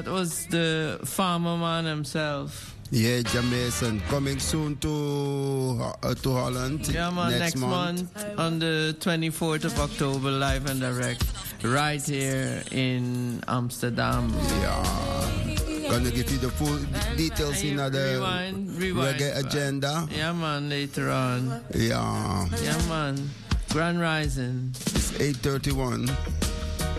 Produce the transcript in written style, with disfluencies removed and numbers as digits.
That was the farmer man himself. Yeah, Jamaican coming soon to Holland. Yeah, man, next month on the 24th of October, live and direct, right here in Amsterdam. Yeah, gonna give you the full details in the reggae agenda. Yeah, man, later on. Yeah. Yeah, man. Grand Rising. It's 8:31.